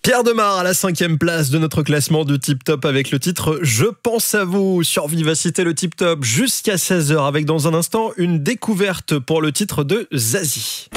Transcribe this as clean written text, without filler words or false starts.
Pierre Demar à la 5e place de notre classement du Tip Top avec le titre Je pense à vous sur Vivacité le Tip Top jusqu'à 16h avec dans un instant une découverte pour le titre de Zazie.